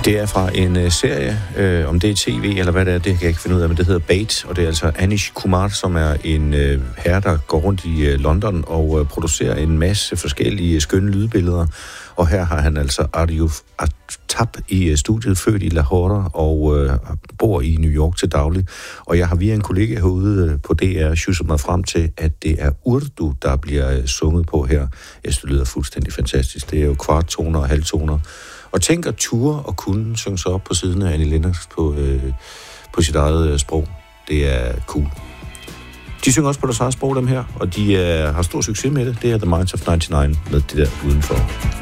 Det er fra en serie, om det er tv eller hvad det er, det kan jeg ikke finde ud af, men det hedder Bait, og det er altså Anish Kumar, som er en herre, der går rundt i London og producerer en masse forskellige skønne lydbilleder. Og her har han altså Arjuf Aftab i studiet, født i Lahore og bor i New York til daglig. Og jeg har via en kollega herude på DR sjusset mig frem til, at det er urdu, der bliver sunget på her. Jeg synes, det lyder fuldstændig fantastisk. Det er jo kvarttoner og halvtoner. Og tænk at ture og kunne synge sig op på siden af Annie Lennox på sit eget sprog. Det er cool. De synger også på deres eget sprog, dem her, og de har stor succes med det. Det er The Minds of 99 med det der udenfor.